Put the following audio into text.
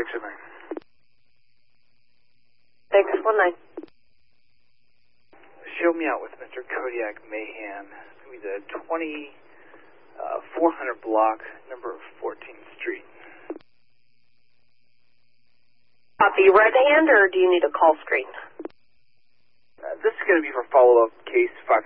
679. Thanks, 19. Show me out with Mr. Kodiak Mahan. It's going to be the 400 block, number 14th Street. Copy red hand, or do you need a call screen? This is going to be for follow-up case 5.